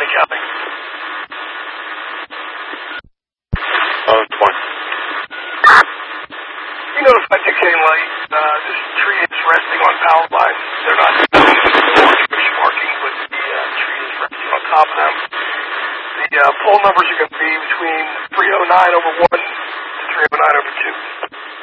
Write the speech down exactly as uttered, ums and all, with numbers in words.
twenty, Cali. Oh, twenty. You notified Dick Light, uh, this tree is resting on power lines. They're not orange marking, but the uh, tree is resting on top of them. The uh, pole numbers are going to be between three oh nine over one to three oh nine over two.